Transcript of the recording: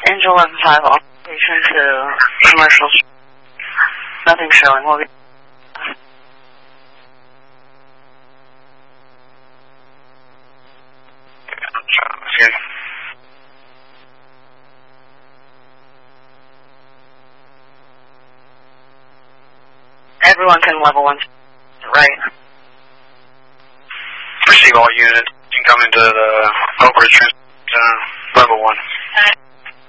Angel 11-5, operation to commercial. Nothing showing. We'll be... Okay. Everyone can level 1, right? Receive all units. You can come into the Oak Ridge level 1.